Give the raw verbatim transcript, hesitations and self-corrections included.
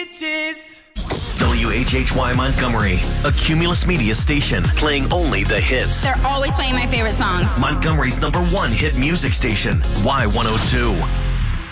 peaches. W H H Y Montgomery, a Cumulus Media station, playing only the hits. They're always playing my favorite songs. Montgomery's number one hit music station, Y one oh two.